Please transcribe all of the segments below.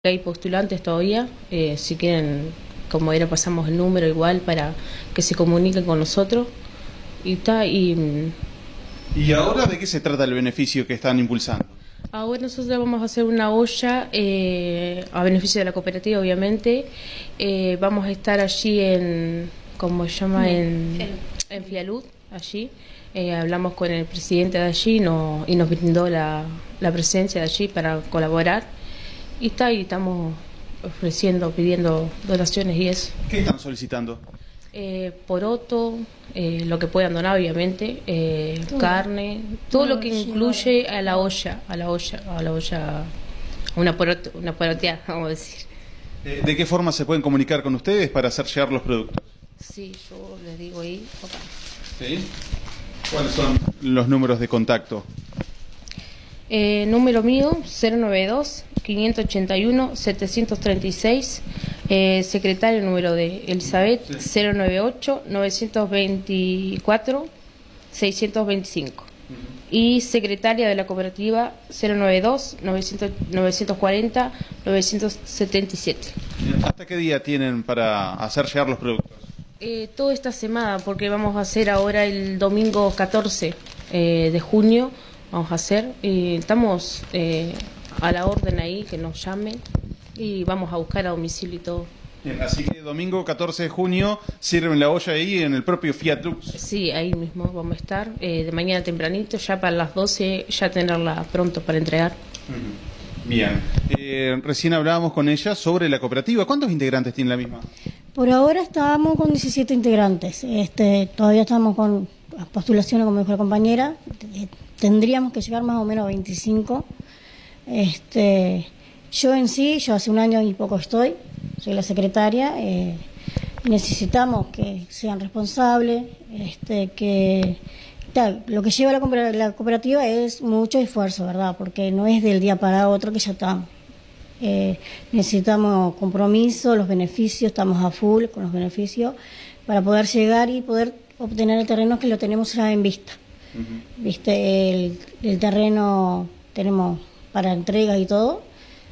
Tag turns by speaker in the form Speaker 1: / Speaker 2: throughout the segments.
Speaker 1: Hay postulantes todavía, si quieren, como era, pasamos el número igual para que se comuniquen con nosotros.
Speaker 2: ¿Y ahora de qué se trata el beneficio que están impulsando?
Speaker 1: Ahora nosotros vamos a hacer una olla a beneficio de la cooperativa, obviamente. Vamos a estar allí ¿cómo se llama? En Fialud, allí. Hablamos con el presidente de allí y nos brindó la presencia de allí para colaborar. Y estamos pidiendo donaciones y eso.
Speaker 2: ¿Qué están solicitando?
Speaker 1: Poroto, lo que puedan donar, obviamente, carne, todo lo que incluye a la olla, una poroteada, vamos a decir.
Speaker 2: ¿De qué forma se pueden comunicar con ustedes para hacer llegar los productos?
Speaker 1: Sí, yo les digo ahí, acá.
Speaker 2: ¿Sí? ¿Cuáles son los números de contacto?
Speaker 1: Número mío, 092-581-736. Secretario, número de Elizabeth, sí. 098-924-625. Y secretaria de la cooperativa, 092-940-977.
Speaker 2: ¿Hasta qué día tienen para hacer llegar los productos?
Speaker 1: Toda esta semana, porque vamos a hacer ahora el domingo 14 de junio. Vamos a hacer, estamos a la orden ahí, que nos llamen y vamos a buscar a domicilio y todo.
Speaker 2: Bien, así que domingo 14 de junio sirven la olla ahí en el propio Fiat Lux.
Speaker 1: Sí, ahí mismo vamos a estar, de mañana tempranito, ya para las 12 ya tenerla pronto para entregar.
Speaker 2: Bien, recién hablábamos con ella sobre la cooperativa. ¿Cuántos integrantes tiene la misma?
Speaker 3: Por ahora estamos con 17 integrantes, todavía estamos con postulaciones, como dijo la compañera. Tendríamos que llegar más o menos a 25. Yo hace un año y poco soy la secretaria. Necesitamos que sean responsables, lo que lleva la cooperativa es mucho esfuerzo, ¿verdad? Porque no es del día para otro que ya estamos. Necesitamos compromiso, los beneficios, estamos a full con los beneficios para poder llegar y poder obtener el terreno que lo tenemos ya en vista. Viste, el terreno tenemos para entregas y todo,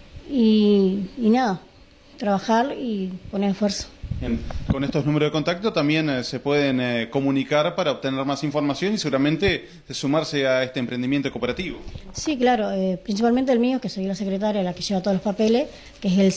Speaker 3: y nada, trabajar y poner esfuerzo.
Speaker 2: Bien. Con estos números de contacto también se pueden comunicar para obtener más información y seguramente sumarse a este emprendimiento cooperativo.
Speaker 3: Sí, claro, principalmente el mío, que soy la secretaria, la que lleva todos los papeles, que es el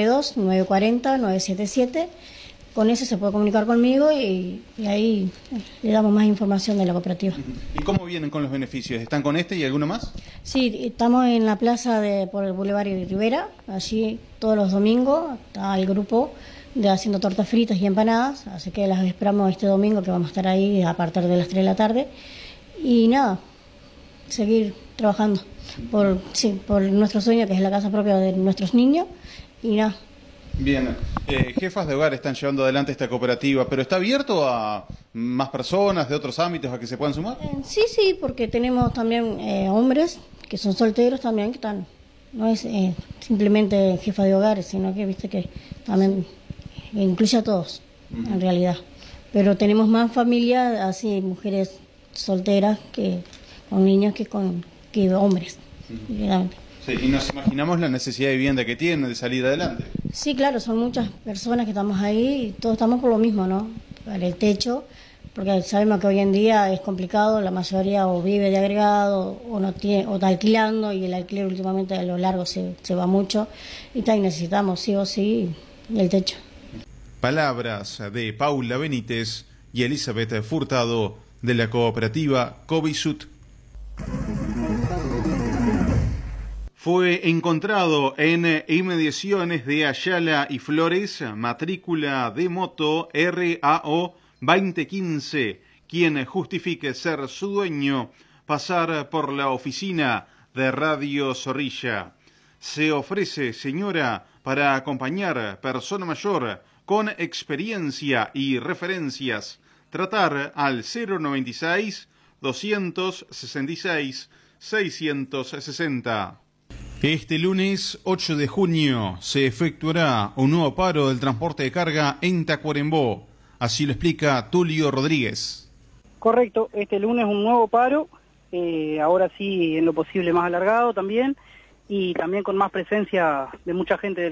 Speaker 3: 092-940-977. Con eso se puede comunicar conmigo y ahí le damos más información de la cooperativa.
Speaker 2: ¿Y cómo vienen con los beneficios? ¿Están con este y alguno más?
Speaker 3: Sí, estamos en la plaza por el Boulevard Rivera, allí todos los domingos está el grupo haciendo tortas fritas y empanadas, así que las esperamos este domingo, que vamos a estar ahí a partir de las 3 de la tarde. Y nada, seguir trabajando por nuestro sueño, que es la casa propia de nuestros niños, y nada.
Speaker 2: Bien, jefas de hogar están llevando adelante esta cooperativa, pero ¿está abierto a más personas de otros ámbitos a que se puedan sumar?
Speaker 3: Sí, porque tenemos también hombres que son solteros también, que están, no es simplemente jefa de hogar, sino que viste que también incluye a todos, en realidad. Pero tenemos más familias, así, mujeres solteras, con niños que hombres.
Speaker 2: Sí, y nos imaginamos la necesidad de vivienda que tienen, de salir adelante.
Speaker 3: Sí, claro, son muchas personas que estamos ahí y todos estamos por lo mismo, ¿no? Para el techo, porque sabemos que hoy en día es complicado, la mayoría o vive de agregado o no tiene, o está alquilando, y el alquiler últimamente a lo largo se va mucho, y necesitamos sí o sí el techo.
Speaker 2: Palabras de Paula Benítez y Elizabeth Furtado de la cooperativa Covisut. Fue encontrado en inmediaciones de Ayala y Flores, matrícula de moto RAO 2015, quien justifique ser su dueño, pasar por la oficina de Radio Zorrilla. Se ofrece, señora, para acompañar persona mayor con experiencia y referencias. Tratar al 096-266-660. Este lunes 8 de junio se efectuará un nuevo paro del transporte de carga en Tacuarembó. Así lo explica Tulio Rodríguez.
Speaker 4: Correcto, este lunes un nuevo paro, ahora sí en lo posible más alargado también, y también con más presencia de mucha gente del